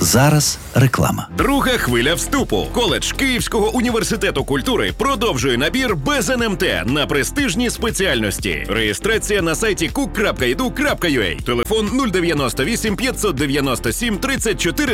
зараз реклама. Друга хвиля вступу. Коледж Київського університету культури продовжує набір без НМТ на престижні спеціальності. Реєстрація на сайті cook.edu.ua. Телефон 098 597 34